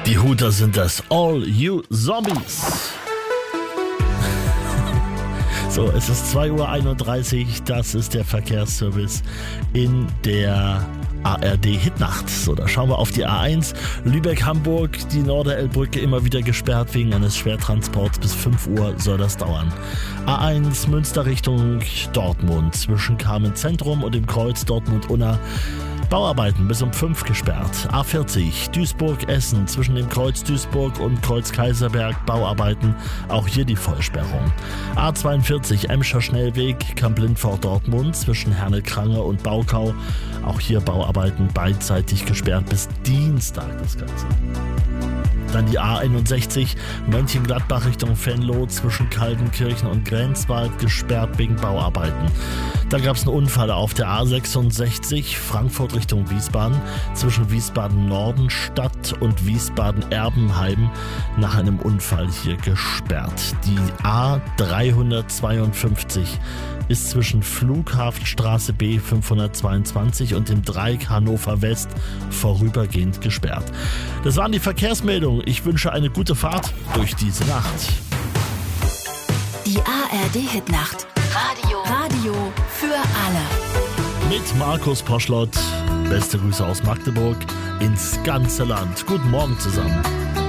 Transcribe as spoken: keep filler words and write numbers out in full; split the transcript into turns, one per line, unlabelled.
Die Huter sind das All You Zombies. So, es ist zwei Uhr einunddreißig, das ist der Verkehrsservice in der A R D-Hitnacht. So, da schauen wir auf die A eins. Lübeck-Hamburg, die Norderelbbrücke immer wieder gesperrt wegen eines Schwertransports. Bis fünf Uhr soll das dauern. A eins Münster Richtung Dortmund zwischen Carmen-Zentrum und dem Kreuz Dortmund-Unna. Bauarbeiten bis um fünf gesperrt. A vierzig Duisburg-Essen zwischen dem Kreuz Duisburg und Kreuz Kaiserberg. Bauarbeiten, auch hier die Vollsperrung. A zweiundvierzig Emscher Schnellweg Kamp-Lindfort-Dortmund zwischen Herne-Krange und Baukau. Auch hier Bauarbeiten beidseitig gesperrt bis Dienstag das Ganze. Dann die A einundsechzig Mönchengladbach Richtung Venlo zwischen Kaltenkirchen und Grenzwald gesperrt wegen Bauarbeiten. Da gab es einen Unfall auf der A sechsundsechzig Frankfurt Richtung Wiesbaden zwischen Wiesbaden-Nordenstadt und Wiesbaden-Erbenheim nach einem Unfall hier gesperrt. Die A dreihundertzweiundfünfzig ist zwischen Flughafenstraße B fünfhundertzweiundzwanzig und dem Dreieck Hannover West vorübergehend gesperrt. Das waren die Verkehrsmeldungen. Ich wünsche eine gute Fahrt durch diese Nacht.
Die A R D-Hitnacht. Radio. Radio für alle.
Mit Markus Poschlott. Beste Grüße aus Magdeburg ins ganze Land. Guten Morgen zusammen.